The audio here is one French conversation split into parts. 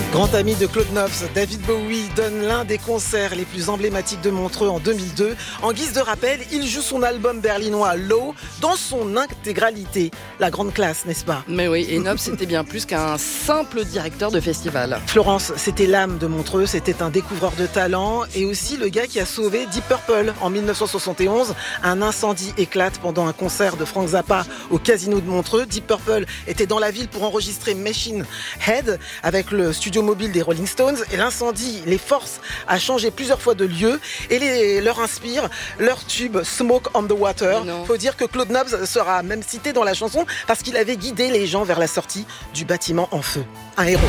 Grand ami de Claude Nobs, David Bowie donne l'un des concerts les plus emblématiques de Montreux en 2002. En guise de rappel, il joue son album berlinois Low dans son intégralité. La grande classe, n'est-ce pas ? Mais oui, et Nobs c'était bien plus qu'un simple directeur de festival. Florence, c'était l'âme de Montreux, c'était un découvreur de talent et aussi le gars qui a sauvé Deep Purple. En 1971, un incendie éclate pendant un concert de Frank Zappa au Casino de Montreux. Deep Purple était dans la ville pour enregistrer Machine Head avec le studio mobile des Rolling Stones et l'incendie les force à changer plusieurs fois de lieu et leur inspire leur tube Smoke on the Water. Faut dire que Claude Nobs sera même cité dans la chanson parce qu'il avait guidé les gens vers la sortie du bâtiment en feu. Un héros.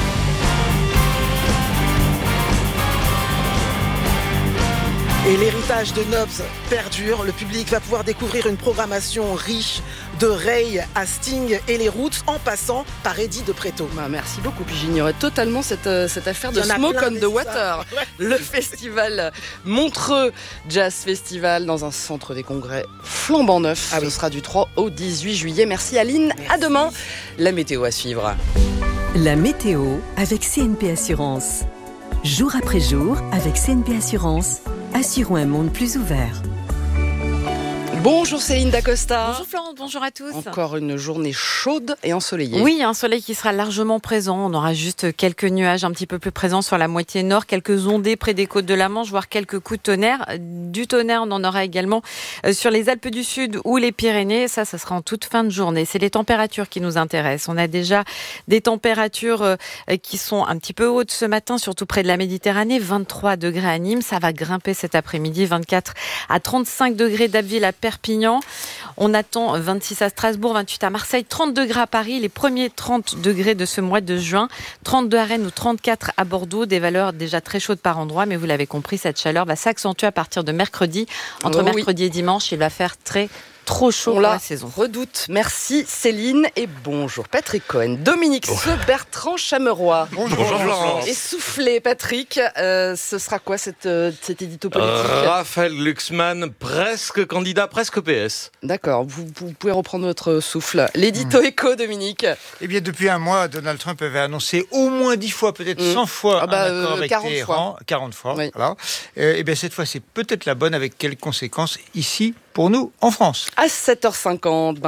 Et l'héritage de Nobs perdure. Le public va pouvoir découvrir une programmation riche de Ray à Sting et les Roots en passant par Eddie de Pretto. Merci beaucoup. Puis j'ignorais totalement cette affaire de Smoke on the Water. Le festival Montreux Jazz Festival dans un centre des congrès flambant neuf. Ce sera du 3 au 18 juillet. Merci Aline. À demain. La météo à suivre. La météo avec CNP Assurance. Jour après jour, avec CNP Assurance, assurons un monde plus ouvert. Bonjour Céline Dacosta. Bonjour Florence, bonjour à tous. Encore une journée chaude et ensoleillée. Oui, un soleil qui sera largement présent. On aura juste quelques nuages un petit peu plus présents sur la moitié nord, quelques ondées près des côtes de la Manche, voire quelques coups de tonnerre. Du tonnerre, on en aura également sur les Alpes du Sud ou les Pyrénées. Ça sera en toute fin de journée. C'est les températures qui nous intéressent. On a déjà des températures qui sont un petit peu hautes ce matin, surtout près de la Méditerranée. 23 degrés à Nîmes. Ça va grimper cet après-midi. 24 à 35 degrés d'Abbeville à Perpignan. On attend 26 à Strasbourg, 28 à Marseille, 30 degrés à Paris, les premiers 30 degrés de ce mois de juin, 32 à Rennes ou 34 à Bordeaux, des valeurs déjà très chaudes par endroit, mais vous l'avez compris, cette chaleur va s'accentuer à partir de mercredi. Entre mercredi et dimanche, il va faire trop chaud pour la saison. Redoute. Merci Céline et bonjour Patrick Cohen. Dominique Bertrand Chameroy. Bonjour Florence. Essoufflé Patrick, ce sera quoi cet édito politique Raphaël Glucksmann, presque candidat, presque PS. D'accord, vous pouvez reprendre votre souffle. L'édito éco, Dominique. Eh bien, depuis un mois, Donald Trump avait annoncé au moins 10 fois, peut-être 100 fois, un accord avec 40 fois. Oui. Voilà. Eh bien, cette fois, c'est peut-être la bonne, avec quelles conséquences ici, pour nous, en France. À 7h50.